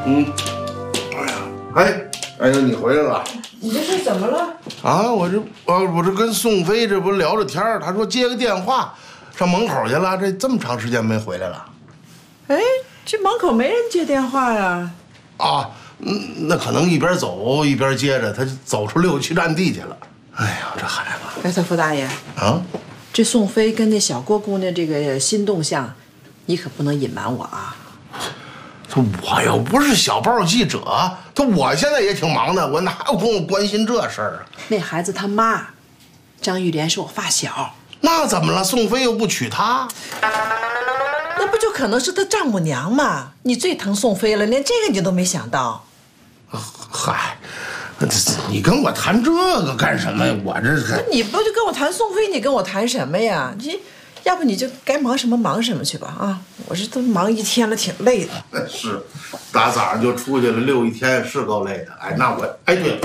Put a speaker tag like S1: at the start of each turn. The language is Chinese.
S1: 嗯，哎呦，你回来了。
S2: 你这是怎么了？
S1: 啊，我这跟宋飞这不聊着天儿，他说接个电话，上门口去了，这么长时间没回来了。
S2: 哎，这门口没人接电话呀。
S1: 啊，那可能一边走一边接着，他就走出6区占地去了。哎呀，这孩子。
S2: 白色福大爷
S1: 啊，
S2: 这宋飞跟那小郭姑娘这个新动向，你可不能隐瞒我啊。
S1: 我又不是小报记者，我现在也挺忙的，我哪有空关心这事儿啊？
S2: 那孩子他妈，张玉莲是我发小。
S1: 那怎么了？宋飞又不娶她，
S2: 那不就可能是他丈母娘吗？你最疼宋飞了，连这个你都没想到。
S1: 嗨，你跟我谈这个干什么呀？我这是
S2: 你不就跟我谈宋飞，你跟我谈什么呀？要不你就该忙什么忙什么去吧啊！我这都忙一天了，挺累的。
S1: 是，大早上就出去了溜一天，是够累的。哎，那我对了。